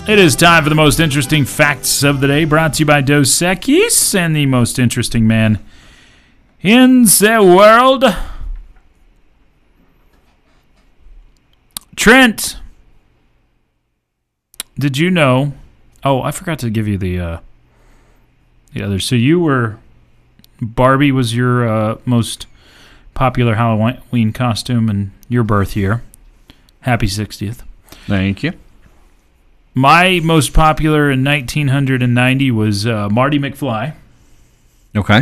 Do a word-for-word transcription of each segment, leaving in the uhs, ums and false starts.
It is time for the most interesting facts of the day, brought to you by Dos Equis and the most interesting man in the world. Trent, did you know? Oh, I forgot to give you the uh, the other. So you were Barbie was your uh, most popular Halloween costume in your birth year. Happy sixtieth. Thank you. My most popular in nineteen ninety was uh, Marty McFly. Okay.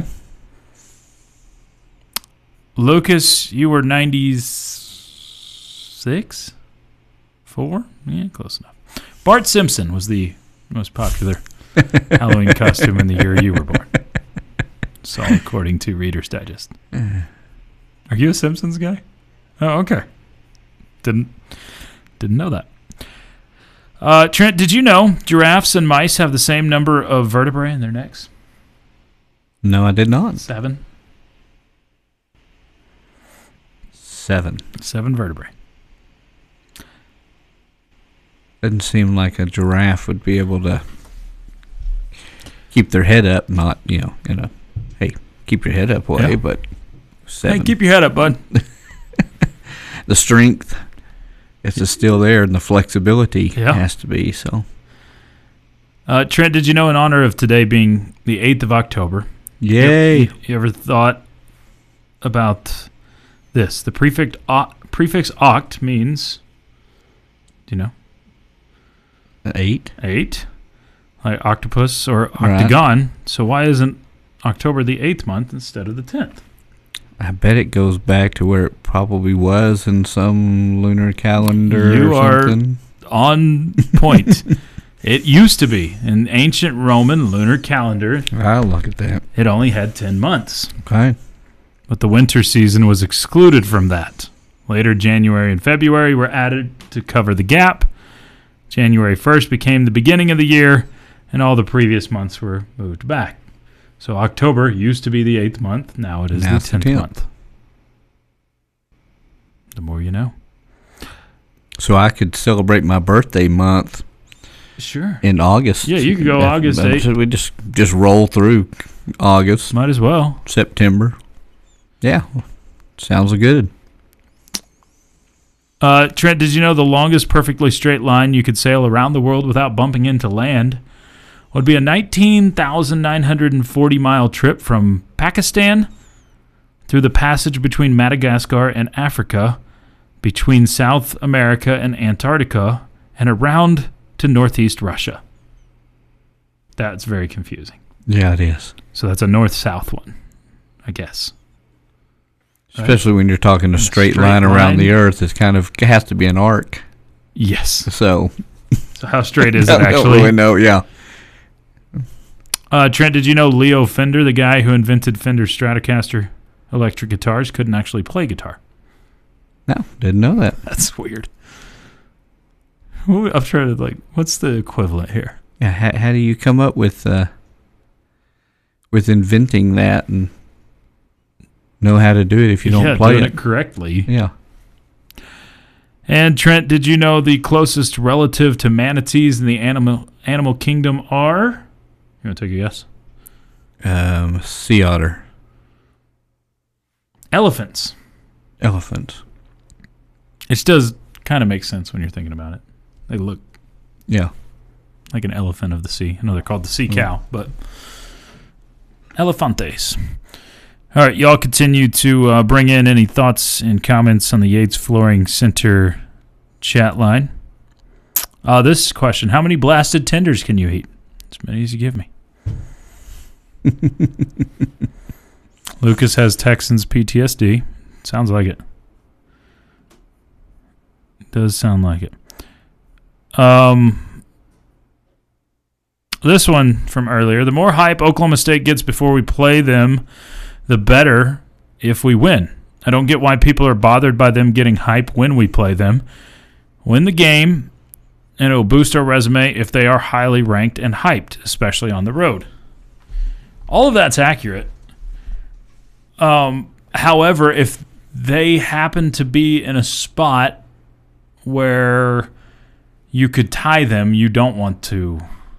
Lucas, you were ninety-six? Four? Yeah, close enough. Bart Simpson was the most popular Halloween costume in the year you were born. So, according to Reader's Digest. Are you a Simpsons guy? Oh, okay. Didn't didn't know that. Uh, Trent, did you know giraffes and mice have the same number of vertebrae in their necks? No, I did not. Seven. Seven. Seven vertebrae. Doesn't seem like a giraffe would be able to keep their head up, not, you know, in a, hey, keep your head up way, yeah. but seven. Hey, keep your head up, bud. The strength is still there, and the flexibility yeah. has to be, so. Uh, Trent, did you know in honor of today being the eighth of October? Yay. You, you ever thought about this? The prefix, o- prefix oct means, do you know? Eight. Eight. Like octopus or octagon. Right. So why isn't October the eighth month instead of the tenth? I bet it goes back to where it probably was in some lunar calendar you or something. You are on point. It used to be. In ancient Roman lunar calendar, I'll look at that. It only had ten months. Okay. But the winter season was excluded from that. Later, January and February were added to cover the gap. January first became the beginning of the year, and all the previous months were moved back. So October used to be the eighth month. Now it is now the tenth month. The more you know. So I could celebrate my birthday month. Sure. In August. Yeah, you could go August eighth. So we just just roll through August. Might as well. September. Yeah. Sounds good. Uh, Trent, did you know the longest perfectly straight line you could sail around the world without bumping into land would be a nineteen thousand nine hundred forty mile trip from Pakistan through the passage between Madagascar and Africa, between South America and Antarctica, and around to northeast Russia. That's very confusing. Yeah, it is. So that's a north-south one, I guess. Especially right? when you're talking a straight, straight line, line around the Earth, it's kind of it has to be an arc. Yes. So, so how straight is it actually? I don't really know. Yeah. Uh, Trent, did you know Leo Fender, the guy who invented Fender Stratocaster electric guitars, couldn't actually play guitar? No, didn't know that. That's weird. I'm trying to like, what's the equivalent here? Yeah, how, how do you come up with uh, with inventing that and know how to do it if you don't yeah, play doing it? it correctly? Yeah. And Trent, did you know the closest relative to manatees in the animal animal kingdom are? You want to take a guess? Um, sea otter. Elephants. Elephants. It does kind of make sense when you're thinking about it. They look yeah, like an elephant of the sea. I know they're called the sea cow, mm. but elephantes. All right, y'all continue to uh, bring in any thoughts and comments on the Yates Flooring Center chat line. Uh, this question, how many blasted tenders can you eat? As many as you give me. Lucas has Texans P T S D. Sounds like it. It does sound like it. Um, this one from earlier. The more hype Oklahoma State gets before we play them, the better if we win. I don't get why people are bothered by them getting hype when we play them. Win the game, and it will boost our resume if they are highly ranked and hyped, especially on the road. All of that's accurate. Um, however, if they happen to be in a spot where you could tie them. You don't want to.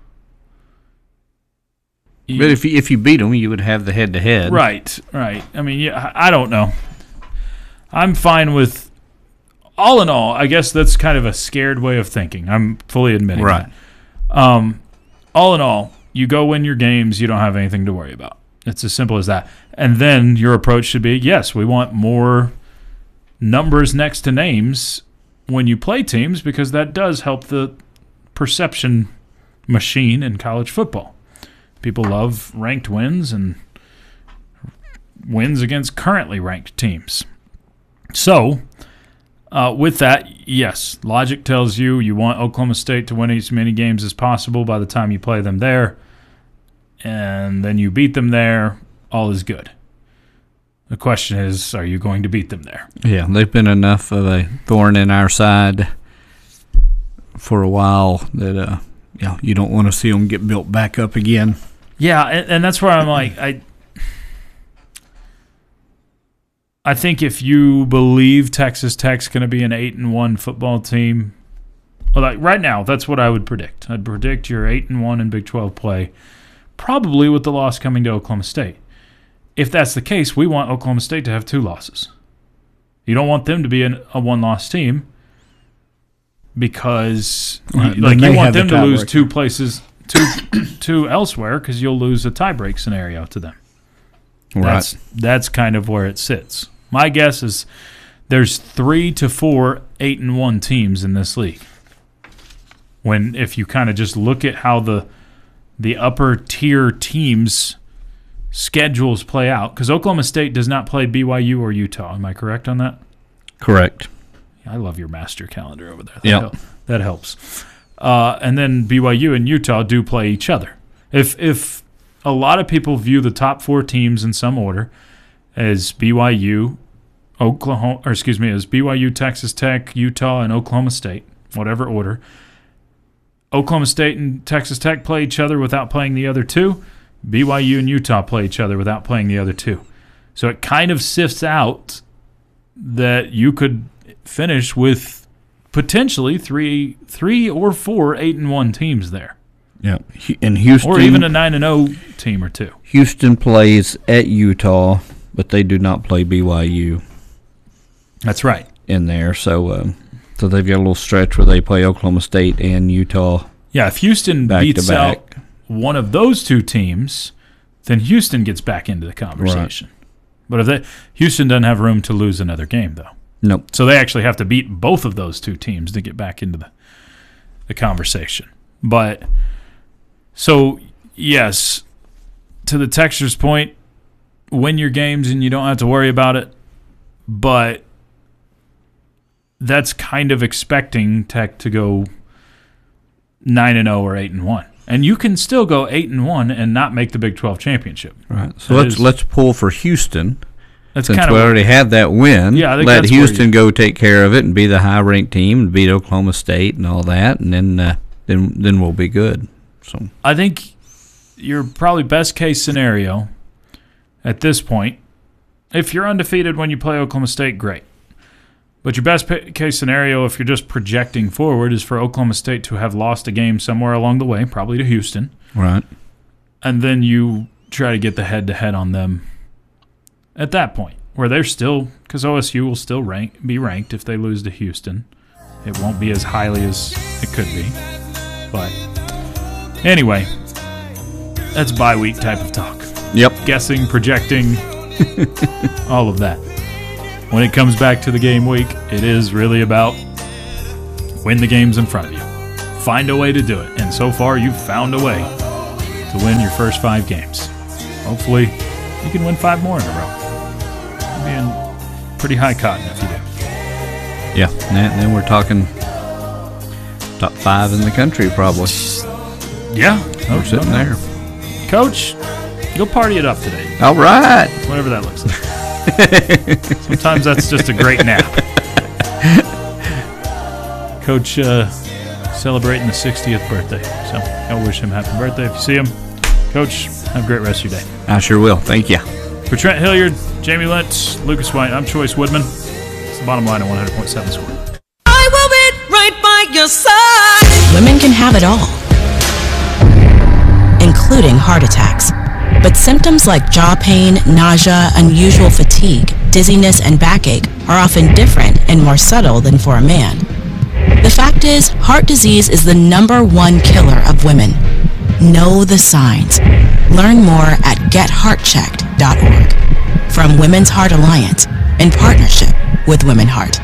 You, but if you, if you beat them, you would have the head-to-head. Right, right. I mean, yeah, I don't know. I'm fine with, all in all, I guess that's kind of a scared way of thinking. I'm fully admitting right. that. Um, all in all, you go win your games, you don't have anything to worry about. It's as simple as that. And then your approach should be, yes, we want more numbers next to names when you play teams because that does help the perception machine in college football. People love ranked wins and wins against currently ranked teams. So, uh, with that, yes, logic tells you you want Oklahoma State to win as many games as possible by the time you play them there, and then you beat them there, all is good. The question is, are you going to beat them there? Yeah, they've been enough of a thorn in our side for a while that uh, you know, you don't want to see them get built back up again. Yeah, and, and that's where I'm like, I I think if you believe Texas Tech's going to be an eight and one football team, well, like right now, that's what I would predict. I'd predict you're eight and one in Big twelve play, probably with the loss coming to Oklahoma State. If that's the case, we want Oklahoma State to have two losses. You don't want them to be an, a one-loss team because Right, you, like you want the them to lose tiebreaker. two places, two two elsewhere because you'll lose a tiebreak scenario to them. That's Right. that's kind of where it sits. My guess is there's three to four eight and one teams in this league. When if you kind of just look at how the the upper tier teams schedules play out, because Oklahoma State does not play B Y U or Utah. Am I correct on that? Correct. I love your master calendar over there. That, Yep. hel- that helps. Uh, and then B Y U and Utah do play each other. If if a lot of people view the top four teams in some order as B Y U, Oklahoma, or excuse me, as B Y U, Texas Tech, Utah, and Oklahoma State, whatever order. Oklahoma State and Texas Tech play each other without playing the other two. B Y U and Utah play each other without playing the other two. So it kind of sifts out that you could finish with potentially three, three or four eight and one teams there, Yeah. And Houston, or even a nine and zero team or two. Houston plays at Utah, but they do not play B Y U That's right. in there. So, um, so they've got a little stretch where they play Oklahoma State and Utah Yeah, if Houston back beats to back. out one of those two teams, then Houston gets back into the conversation. But if they, Houston doesn't have room to lose another game, though. Nope. So they actually have to beat both of those two teams to get back into the, the conversation. But, so, yes, to the Textures point, win your games and you don't have to worry about it. But that's kind of expecting Tech to go nine and oh or eight and one. And you can still go eight and one and not make the Big twelve championship. Right. So That let's is- let's pull for Houston. That's Since kind we of already had that win, Yeah, I think let that's where Houston go take care of it and be the high-ranked team and beat Oklahoma State and all that, and then uh, then then we'll be good. So I think your probably best case scenario at this point, if you're undefeated when you play Oklahoma State, great. But your best pa- case scenario, if you're just projecting forward, is for Oklahoma State to have lost a game somewhere along the way, probably to Houston, right, and then you try to get the head-to-head on them at that point, where they're still, because O S U will still rank, be ranked if they lose to Houston. It won't be as highly as it could be. But anyway, that's bye week type of talk. yep, Guessing, projecting, all of that. When it comes back to the game week, it is really about win the games in front of you. Find a way to do it. And so far, you've found a way to win your first five games. Hopefully, you can win five more in a row. You'll be in pretty high cotton if you do. yeah. And then, then we're talking top five in the country, probably. Yeah. We're sitting there. Coach, go party it up today. All right. Whatever that looks like. Sometimes that's just a great nap. Coach uh, celebrating the sixtieth birthday. So I'll wish him happy birthday if you see him. Coach, have a great rest of your day. I sure will. Thank you. For Trent Hilliard, Jamie Lentz, Lucas White, I'm Choice Woodman. It's the bottom line at one hundred point seven Score. I will be right by your side. women can have it all, including heart attacks. But symptoms like jaw pain, nausea, unusual fatigue, dizziness, and backache are often different and more subtle than for a man. The fact is, heart disease is the number one killer of women. Know the signs. Learn more at get heart checked dot org. From Women's Heart Alliance, in partnership with Women Heart.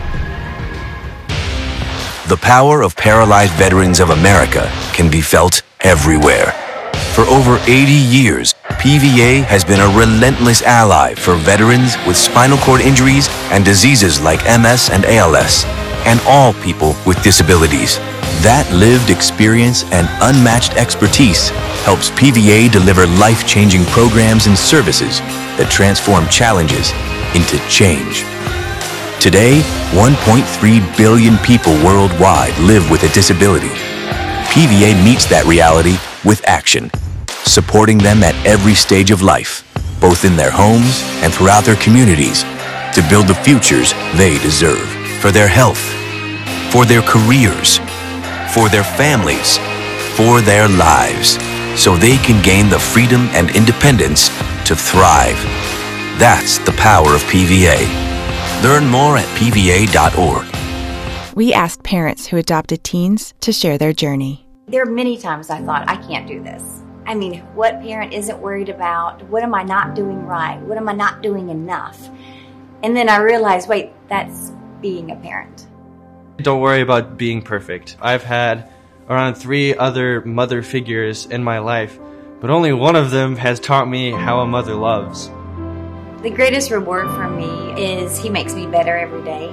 The power of Paralyzed Veterans of America can be felt everywhere. For over eighty years, P V A has been a relentless ally for veterans with spinal cord injuries and diseases like M S and A L S, and all people with disabilities. That lived experience and unmatched expertise helps P V A deliver life-changing programs and services that transform challenges into change. Today, one point three billion people worldwide live with a disability. P V A meets that reality with action, supporting them at every stage of life, both in their homes and throughout their communities, to build the futures they deserve, for their health, for their careers, for their families, for their lives, so they can gain the freedom and independence to thrive. That's the power of P V A. Learn more at P V A dot org. We asked parents who adopted teens to share their journey. There are many times I thought, I can't do this. I mean, what parent isn't worried about, what am I not doing right? What am I not doing enough? And then I realized, wait, that's being a parent. Don't worry about being perfect. I've had around three other mother figures in my life, but only one of them has taught me how a mother loves. The greatest reward for me is he makes me better every day.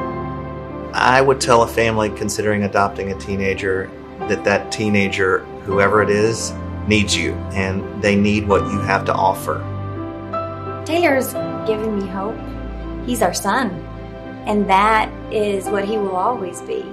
I would tell a family considering adopting a teenager that that teenager, whoever it is, needs you, and they need what you have to offer. Taylor's giving me hope. He's our son, and that is what he will always be.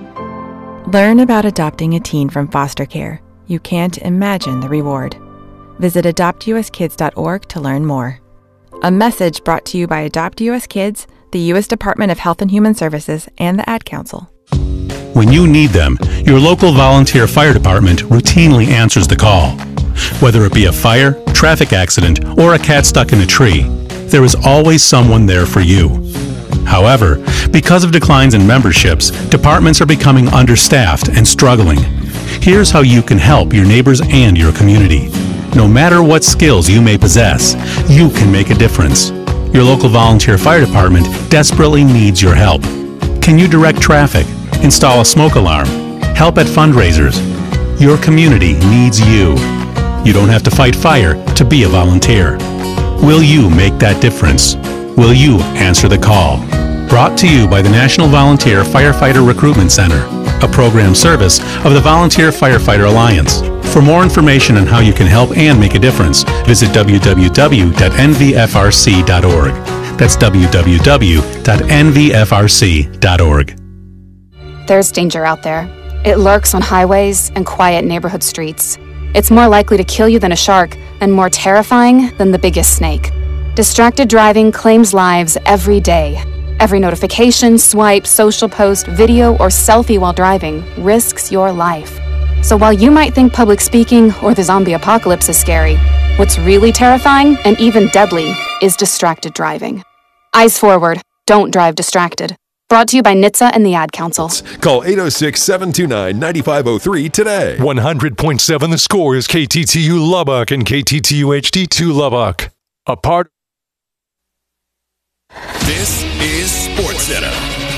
Learn about adopting a teen from foster care. You can't imagine the reward. Visit adopt U S kids dot org to learn more. A message brought to you by Adopt U S Kids, the U S Department of Health and Human Services, and the Ad Council. When you need them, your local volunteer fire department routinely answers the call. Whether it be a fire, traffic accident, or a cat stuck in a tree, there is always someone there for you. However, because of declines in memberships, departments are becoming understaffed and struggling. Here's how you can help your neighbors and your community. No matter what skills you may possess, you can make a difference. Your local volunteer fire department desperately needs your help. Can you direct traffic, install a smoke alarm, help at fundraisers? Your community needs you. You don't have to fight fire to be a volunteer. Will you make that difference? Will you answer the call? Brought to you by the National Volunteer Firefighter Recruitment Center, a program service of the Volunteer Firefighter Alliance. For more information on how you can help and make a difference, visit w w w dot n v f r c dot org. That's w w w dot n v f r c dot org. There's danger out there. It lurks on highways and quiet neighborhood streets. It's more likely to kill you than a shark, and more terrifying than the biggest snake. Distracted driving claims lives every day. Every notification, swipe, social post, video, or selfie while driving risks your life. So while you might think public speaking or the zombie apocalypse is scary, what's really terrifying and even deadly is distracted driving. Eyes forward. Don't drive distracted. Brought to you by N H T S A and the Ad Council. Call eight oh six, seven two nine, nine five oh three today. one hundred point seven The Score is K T T U Lubbock and K T T U H D two Lubbock. A part. This is SportsCenter.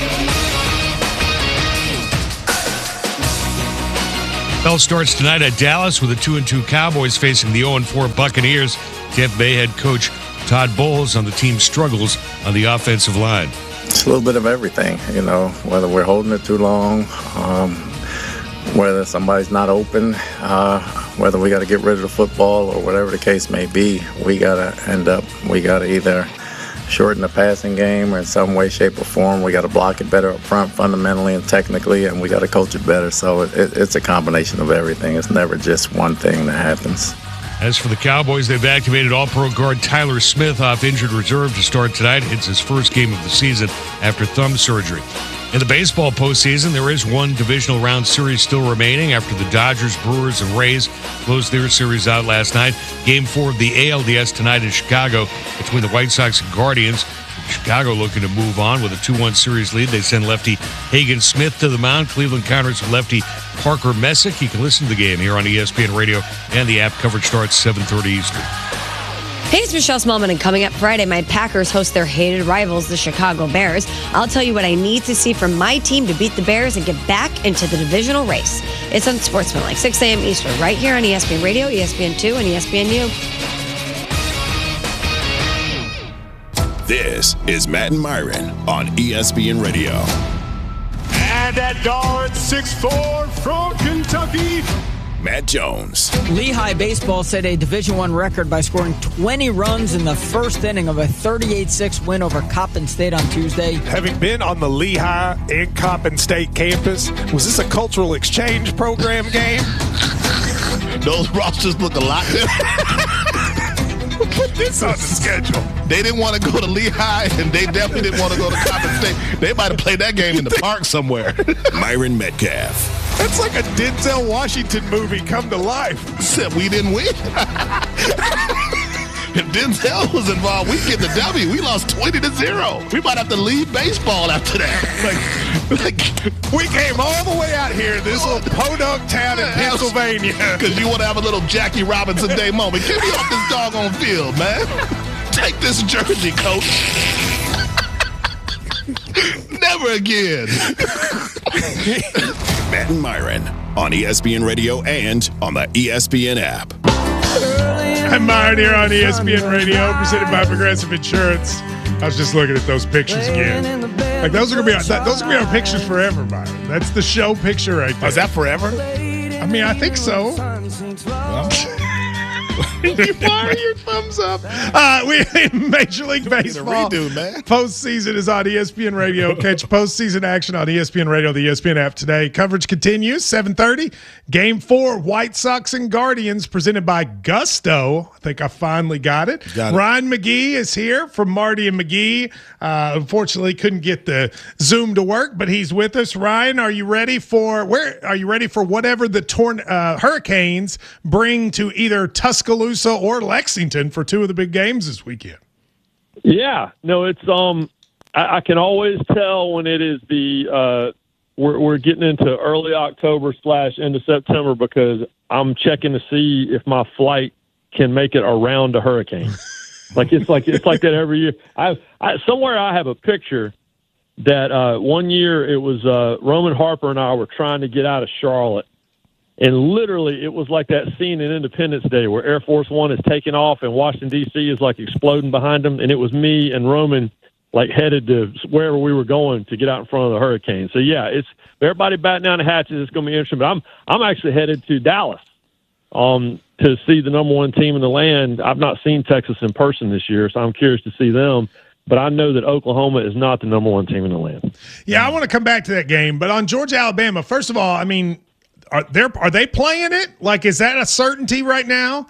Bell starts tonight at Dallas with the two and two Cowboys facing the oh and four Buccaneers. Tampa Bay head coach Todd Bowles on the team's struggles on the offensive line. It's a little bit of everything, you know, whether we're holding it too long, um, whether somebody's not open, uh, whether we got to get rid of the football or whatever the case may be. We got to end up, we got to either shorten the passing game or in some way, shape, or form. We got to block it better up front fundamentally and technically, and we got to coach it better. So it, it's a combination of everything. It's never just one thing that happens. As for the Cowboys, they've activated All-Pro guard Tyler Smith off injured reserve to start tonight. It's his first game of the season after thumb surgery. In the baseball postseason, there is one divisional round series still remaining after the Dodgers, Brewers, and Rays closed their series out last night. Game four of the A L D S tonight in Chicago between the White Sox and Guardians. Chicago looking to move on with a two one series lead. They send lefty Hagen Smith to the mound. Cleveland counters with lefty Parker Messick. You can listen to the game here on E S P N Radio and the app. Coverage starts seven thirty Eastern. Hey, it's Michelle Smallman, and coming up Friday, my Packers host their hated rivals, the Chicago Bears. I'll tell you what I need to see from my team to beat the Bears and get back into the divisional race. It's on Sportsman, six a.m. Eastern, right here on E S P N Radio, E S P N two, and E S P N U. This is Matt and Myron on E S P N Radio. And at guard, six foot four from Kentucky, Matt Jones. Lehigh baseball set a Division One record by scoring twenty runs in the first inning of a thirty-eight six win over Coppin State on Tuesday. Having been on the Lehigh and Coppin State campus, was this a cultural exchange program game? Those rosters look a lot different. Put this on the schedule. They didn't want to go to Lehigh, and they definitely didn't want to go to Coppin State. They might have played that game in the park somewhere. Myron Metcalf. That's like a Denzel Washington movie come to life. Except we didn't win. If Denzel was involved, we get the W. We lost twenty to zero. We might have to leave baseball after that. Like, like we came all the way out here, this little podunk town in Pennsylvania. Because you want to have a little Jackie Robinson Day moment. Get me off this doggone field, man. Take this jersey, coach. Never again. Matt and Myron on E S P N Radio and on the E S P N app. I'm Myron here on E S P N Radio, presented by Progressive Insurance. I was just looking at those pictures again. Like those are gonna be our, those are gonna be our pictures forever, Myron. That's the show picture right there. Oh, is that forever? I mean, I think so. Well. Why are your thumbs up? Uh, we in Major League Baseball. Redo, man. Postseason is on E S P N Radio. Catch postseason action on E S P N Radio, the E S P N app today. Coverage continues, seven thirty. Game four, White Sox and Guardians, presented by Gusto. I think I finally got it. Got it. Ryan McGee is here from Marty and McGee. Uh, unfortunately, couldn't get the Zoom to work, but he's with us. Ryan, are you ready for where? Are you ready for whatever the torn, uh, Hurricanes bring to either Tuscaloosa or Lexington for two of the big games this weekend? Yeah, no, it's um, I, I can always tell when it is the uh, we're we're getting into early October slash end of September because I'm checking to see if my flight can make it around a hurricane. like it's like it's like that every year. I, I somewhere I have a picture that uh, one year it was uh, Roman Harper and I were trying to get out of Charlotte. And literally, it was like that scene in Independence Day where Air Force One is taking off and Washington, D C is like exploding behind them. And it was me and Roman like headed to wherever we were going to get out in front of the hurricane. So, yeah, it's everybody batting down the hatches. It's going to be interesting. But I'm I'm actually headed to Dallas um, to see the number one team in the land. I've not seen Texas in person this year, so I'm curious to see them. But I know that Oklahoma is not the number one team in the land. Yeah, I want to come back to that game. But on Georgia, Alabama, first of all, I mean – Are they are they playing it? Like, is that a certainty right now?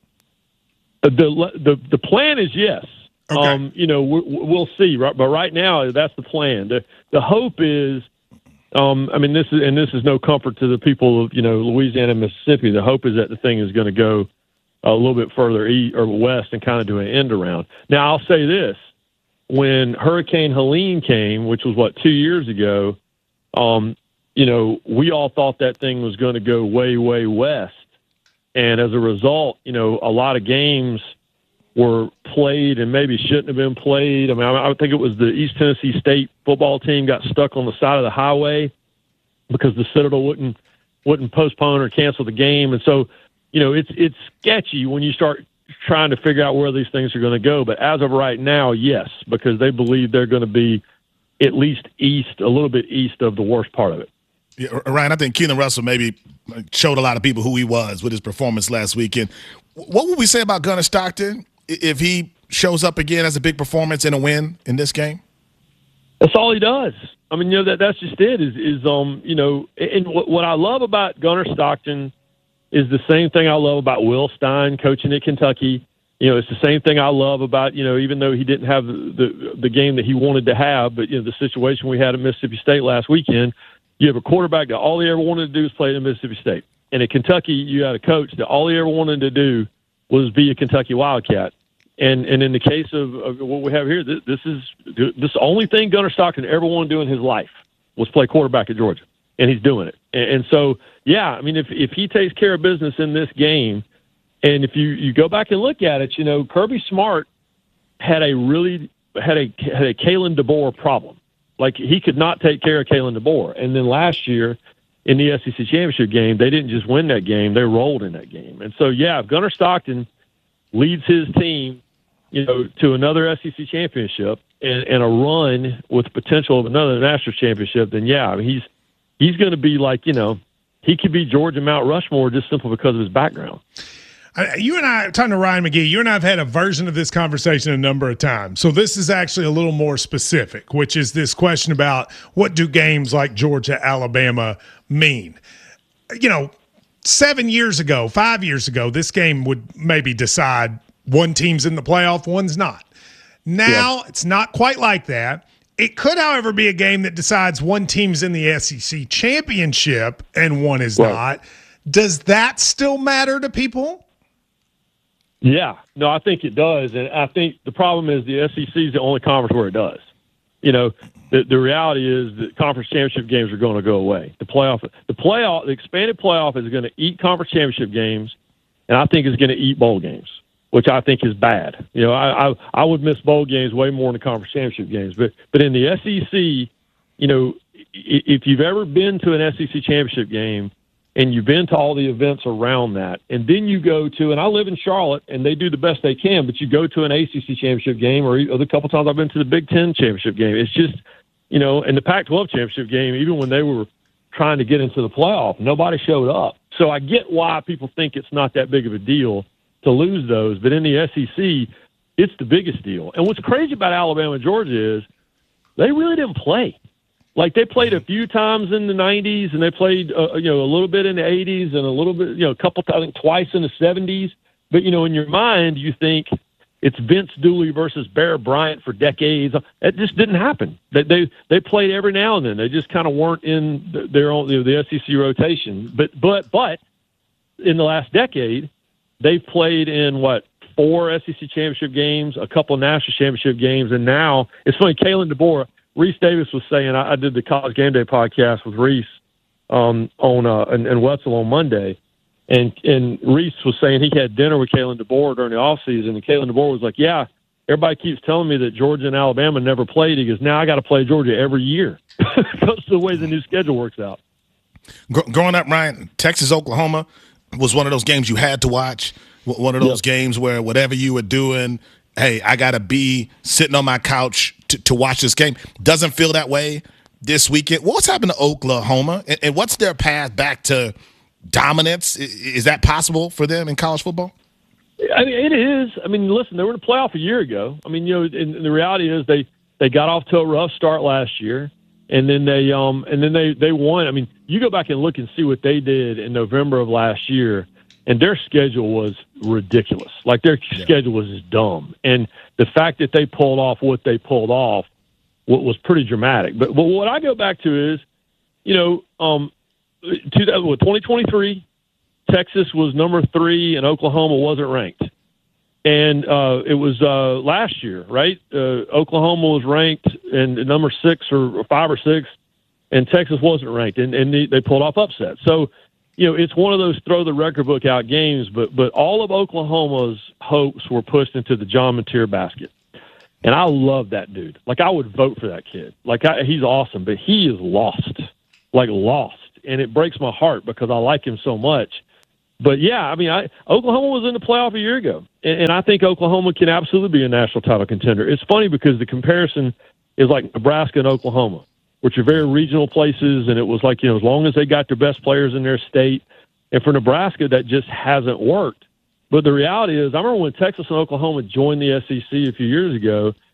The the the plan is yes. Okay. Um, you know, we, we'll see. Right, but right now, that's the plan. The the hope is, um, I mean, this is and this is no comfort to the people of you know Louisiana and Mississippi. The hope is that the thing is going to go a little bit further east or west and kind of do an end around. Now, I'll say this: when Hurricane Helene came, which was what two years ago. Um, You know, we all thought that thing was going to go way, way west. And as a result, you know, a lot of games were played and maybe shouldn't have been played. I mean, I, I think it was the East Tennessee State football team got stuck on the side of the highway because the Citadel wouldn't wouldn't postpone or cancel the game. And so, you know, it's it's sketchy when you start trying to figure out where these things are going to go. But as of right now, yes, because they believe they're going to be at least east, a little bit east of the worst part of it. Yeah, Ryan, I think Keelan Russell maybe showed a lot of people who he was with his performance last weekend. What would we say about Gunnar Stockton if he shows up again as a big performance and a win in this game? That's all he does. I mean, you know, that that's just it is, is um, you know, and what, what I love about Gunnar Stockton is the same thing I love about Will Stein coaching at Kentucky You know, it's the same thing I love about, you know, even though he didn't have the, the, the game that he wanted to have, but, you know, the situation we had at Mississippi State last weekend, you have a quarterback that all he ever wanted to do was play at Mississippi State. And at Kentucky, you had a coach that all he ever wanted to do was be a Kentucky Wildcat. And and in the case of, of what we have here, this, this is this only thing Gunnar Stockton ever wanted to do in his life was play quarterback at Georgia, and he's doing it. And, and so, yeah, I mean, if if he takes care of business in this game, and if you, you go back and look at it, you know, Kirby Smart had a really had a had a Kalen DeBoer problem. Like, he could not take care of Kalen DeBoer. And then last year in the S E C championship game, they didn't just win that game; they rolled in that game. And so, yeah, if Gunnar Stockton leads his team, you know, to another S E C championship and, and a run with potential of another national championship, then yeah, I mean, he's he's going to be like, you know, he could be Georgia Mount Rushmore just simply because of his background. You and I, talking to Ryan McGee, you and I have had a version of this conversation a number of times. So this is actually a little more specific, which is this question about what do games like Georgia, Alabama mean? You know, seven years ago, five years ago, this game would maybe decide one team's in the playoff, one's not. Now, yeah. It's not quite like that. It could, however, be a game that decides one team's in the S E C championship and one is right. not. Does that still matter to people? Yeah. No, I think it does. And I think the problem is the S E C is the only conference where it does. You know, the, the reality is that conference championship games are going to go away. The playoff, the playoff, the expanded playoff is going to eat conference championship games, and I think it's going to eat bowl games, which I think is bad. You know, I, I I would miss bowl games way more than the conference championship games. But but in the S E C, you know, if you've ever been to an S E C championship game and you've been to all the events around that, and then you go to, and I live in Charlotte, and they do the best they can, but you go to an A C C championship game, or the couple times I've been to the Big Ten championship game, it's just, you know, and the Pac twelve championship game, even when they were trying to get into the playoff, nobody showed up. So I get why people think it's not that big of a deal to lose those, but in the S E C, it's the biggest deal. And what's crazy about Alabama and Georgia is they really didn't play. Like, they played a few times in the nineties, and they played, uh, you know, a little bit in the eighties, and a little bit, you know, a couple, I think twice in the seventies. But, you know, in your mind, you think it's Vince Dooley versus Bear Bryant for decades. It just didn't happen. They they, they played every now and then. They just kind of weren't in their own, you know, the S E C rotation. But but but in the last decade, they've played in, what, four S E C championship games, a couple of national championship games, and now it's funny. Kalen DeBoer, Reese Davis was saying, I, I did the College Game Day podcast with Reese um, on uh, and, and Wetzel on Monday, and and Reese was saying he had dinner with Kalen DeBoer during the offseason, and Kalen DeBoer was like, yeah, everybody keeps telling me that Georgia and Alabama never played. He goes, now I got to play Georgia every year because of the way the new schedule works out. Growing up, Ryan, Texas, Oklahoma was one of those games you had to watch, one of those yep. games where whatever you were doing, hey, I got to be sitting on my couch to, to watch this game. Doesn't feel that way this weekend. What's happened to Oklahoma, and, and what's their path back to dominance? Is that possible for them in college football? I mean, it is. I mean, listen, they were in the playoff a year ago. I mean, you know, and, and the reality is they, they got off to a rough start last year, and then they um and then they, they won. I mean, you go back and look and see what they did in November of last year, and their schedule was ridiculous. Like, their yeah. schedule was just dumb. And the fact that they pulled off what they pulled off was pretty dramatic. But, but what I go back to is, you know, um, twenty twenty-three, Texas was number three and Oklahoma wasn't ranked. And uh, it was uh, last year, right? Uh, Oklahoma was ranked and number six or five or six, and Texas wasn't ranked, and, and they, they pulled off upset. So, you know, it's one of those throw the record book out games, but but all of Oklahoma's hopes were pushed into the John Mateer basket. And I love that dude. Like, I would vote for that kid. Like, I, he's awesome, but he is lost, like lost. And it breaks my heart because I like him so much. But, yeah, I mean, I, Oklahoma was in the playoff a year ago, and, and I think Oklahoma can absolutely be a national title contender. It's funny because the comparison is like Nebraska and Oklahoma, which are very regional places, and it was like, you know, as long as they got their best players in their state. And for Nebraska, that just hasn't worked. But the reality is, I remember when Texas and Oklahoma joined the S E C a few years ago,